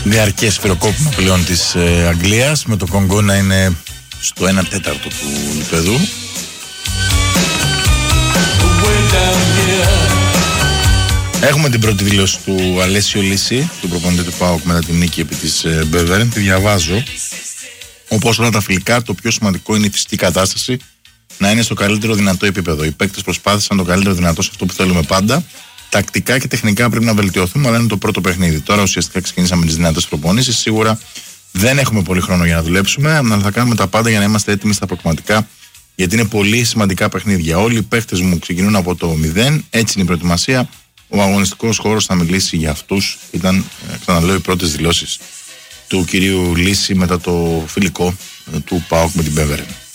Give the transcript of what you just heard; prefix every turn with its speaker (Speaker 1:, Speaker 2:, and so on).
Speaker 1: διαρκές σφυροκόπημα πλέον της Αγγλίας, με το Κονγκό να είναι στο 1/4 του γηπέδου. Έχουμε την πρώτη δήλωση του Αλέσιο Λύση, του προπονητή του ΠΑΟΚ μετά την νίκη επί της Μπέβερεν. Τη διαβάζω. Όπως όλα τα φιλικά, το πιο σημαντικό είναι η φυσική κατάσταση να είναι στο καλύτερο δυνατό επίπεδο. Οι παίκτες προσπάθησαν το καλύτερο δυνατό σε αυτό που θέλουμε πάντα. Τακτικά και τεχνικά πρέπει να βελτιωθούμε, αλλά είναι το πρώτο παιχνίδι. Τώρα ουσιαστικά ξεκινήσαμε τις δυνατές προπονήσεις. Σίγουρα δεν έχουμε πολύ χρόνο για να δουλέψουμε, αλλά θα κάνουμε τα πάντα για να είμαστε έτοιμοι στα προκριματικά, γιατί είναι πολύ σημαντικά παιχνίδια. Όλοι οι παίκτες μου ξεκινούν από το 0, έτσι είναι η προετοιμασία. Ο αγωνιστικός χώρος θα μιλήσει για αυτούς. Ήταν, ξαναλέω, οι πρώτες δηλώσεις του κυρίου Λύση μετά το φιλικό του ΠΑΟΚ με την Μπέβερεν.